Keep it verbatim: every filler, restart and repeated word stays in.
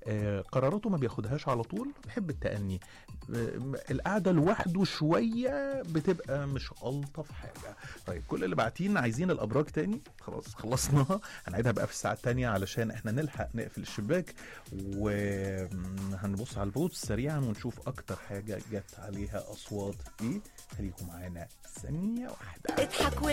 آه قراراته ما بياخدهاش على طول، بيحب التأني. آه القعدة لوحده شوية بتبقى مش ألطف حاجة. طيب كل اللي باعتين عايزين الأبراج تاني، خلاص خلصناها، هنعيدها بقى في الساعة التانية علشان احنا نلحق نقفل الشباك، وهنبص على الفوت سريعا ونشوف أكتر حاجة جت عليها أصوات ايه. خليكم معانا ثانية واحدة. اضحك